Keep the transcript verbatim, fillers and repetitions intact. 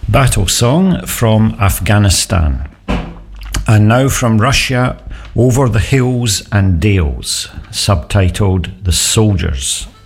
Battle Song from Afghanistan. And now from Russia, Over the Hills and Dales, subtitled The Soldiers.